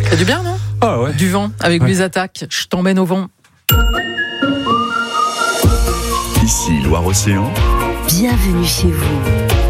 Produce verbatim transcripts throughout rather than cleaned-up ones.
C'est du bien, non ? Ah ouais. Du vent, avec ouais. mes attaques. Je t'emmène au vent. Ici Loire-Océan. Bienvenue chez vous.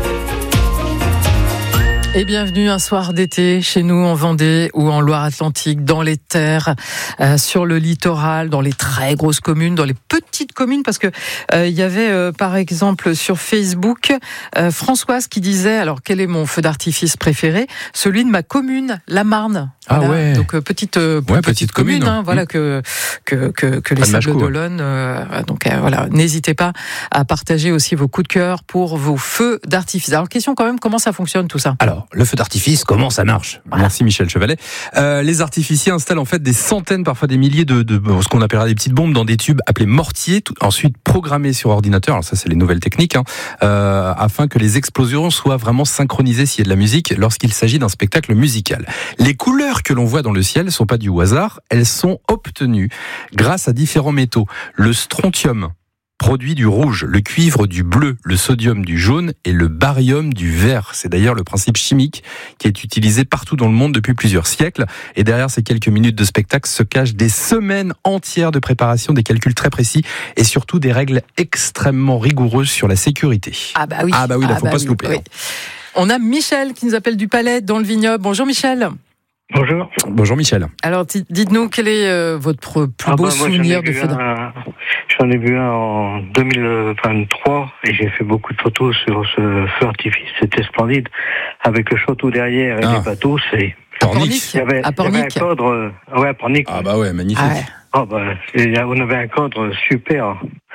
Et bienvenue un soir d'été chez nous en Vendée ou en Loire-Atlantique, dans les terres, euh, sur le littoral, dans les très grosses communes, dans les petites communes, parce que euh, il y avait euh, par exemple sur Facebook euh, Françoise qui disait, alors quel est mon feu d'artifice préféré ? Celui de ma commune, la Marne. Ah voilà. ouais. Donc euh, petite, euh, ouais, petite, petite commune, commune hein, voilà mmh. que que que, que les Sables d'Olonne. Euh, donc euh, voilà, n'hésitez pas à partager aussi vos coups de cœur pour vos feux d'artifice. Alors question quand même, comment ça fonctionne tout ça ? Alors, le feu d'artifice, comment ça marche ? Voilà. Merci Michel Chevalet. Euh, les artificiers installent en fait des centaines, parfois des milliers de, de ce qu'on appellera des petites bombes dans des tubes appelés mortiers, tout, ensuite programmés sur ordinateur. Alors ça, c'est les nouvelles techniques, hein, euh, afin que les explosions soient vraiment synchronisées s'il y a de la musique lorsqu'il s'agit d'un spectacle musical. Les couleurs que l'on voit dans le ciel ne sont pas du hasard, elles sont obtenues grâce à différents métaux. Le strontium produit du rouge, le cuivre du bleu, le sodium du jaune et le barium du vert. C'est d'ailleurs le principe chimique qui est utilisé partout dans le monde depuis plusieurs siècles. Et derrière ces quelques minutes de spectacle se cachent des semaines entières de préparation, des calculs très précis et surtout des règles extrêmement rigoureuses sur la sécurité. Ah bah oui. Ah bah oui, là, ah faut bah pas oui, se louper. Oui. On a Michel qui nous appelle du Palais dans le Vignoble. Bonjour Michel. Bonjour. Bonjour Michel. Alors dites-nous quel est euh, votre plus ah beau bah, moi, souvenir de feu d'artifice. J'en ai vu un en deux mille vingt-trois et j'ai fait beaucoup de photos sur ce feu d'artifice. C'était splendide. Avec le château derrière et ah. les bateaux, c'est... Pornic. Il y avait, à Pornic. Il y avait un cadre... Euh, ouais, à Pornic. Ah bah ouais, magnifique. Ah ouais. Oh bah, on avait un cadre super.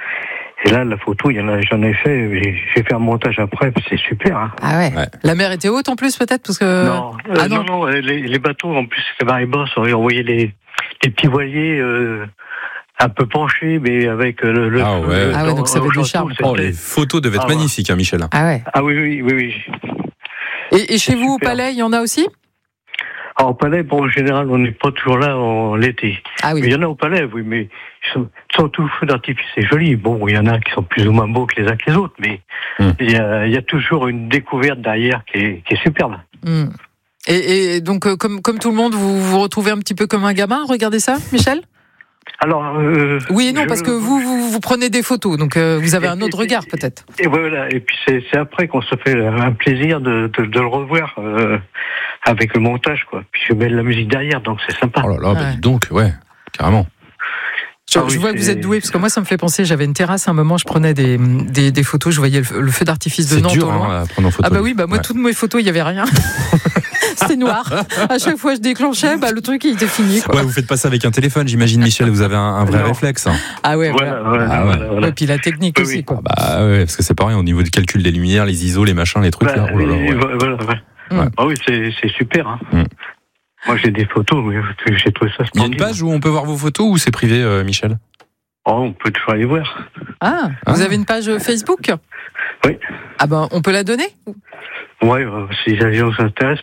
Et là, la photo, il y en a, j'en ai fait, j'ai fait un montage après, c'est super. Hein. Ah ouais. ouais. La mer était haute en plus, peut-être parce que... Non, euh, ah non, non, non les, les bateaux, en plus, c'était marée basse, on voyait les, les petits voiliers euh, un peu penchés, mais avec le... le ah ouais, le, ah ouais dans, donc ça avait du charme. Oh, les photos devaient être ah, magnifiques, hein, Michel. Ah ouais. Ah oui, oui, oui. oui. Et, et chez vous, super. Au Palais, il y en a aussi ? Alors, au Palais, bon, en général, on n'est pas toujours là en l'été. Ah oui. Mais il y en a au Palais, oui, mais ils sont, ils sont tous feux d'artifice, c'est joli. Bon, il y en a qui sont plus ou moins beaux que les uns que les autres, mais mm. il, y a, il y a toujours une découverte derrière qui est, qui est superbe. Mm. Et, et donc, euh, comme, comme tout le monde, vous vous retrouvez un petit peu comme un gamin, regardez ça, Michel ? Alors, euh, oui et non, je... parce que vous, vous, vous prenez des photos, donc euh, vous avez et, un autre et, regard peut-être. Et voilà, et puis c'est, c'est après qu'on se fait un plaisir de, de, de le revoir euh, avec le montage, quoi. Puis je mets de la musique derrière, donc c'est sympa. Oh là là, ouais. bah donc, ouais, carrément. Je, ah oui, je vois c'est... que vous êtes doué, parce que moi ça me fait penser, j'avais une terrasse à un moment, je prenais des, des, des photos, je voyais le, le feu d'artifice de c'est Nantes dur, au loin. Hein, à prendre en photo. Ah bah oui, bah moi ouais. toutes mes photos, il y avait rien. C'était noir. À chaque fois que je déclenchais, bah le truc il était fini. Quoi. Ouais, vous faites pas ça avec un téléphone, j'imagine, Michel, vous avez un, un vrai non. réflexe. Hein. Ah ouais, voilà. voilà. voilà, ah ouais. voilà, voilà. Et puis la technique oui, aussi, oui. quoi. Ah bah ouais, parce que c'est pareil au niveau du calcul des lumières, les I S O, les machins, les trucs bah, là. Oh là là, ouais. voilà, voilà. Ouais. Ah oui, c'est, c'est super. Hein. Mm. Moi j'ai des photos, mais j'ai trouvé ça splendide. Il y a une page où on peut voir vos photos ou c'est privé, euh, Michel ? Oh, on peut toujours aller voir. Ah, ah, vous avez une page Facebook ? Oui. Ah ben, on peut la donner ? Oui, euh, si les gens s'intéressent,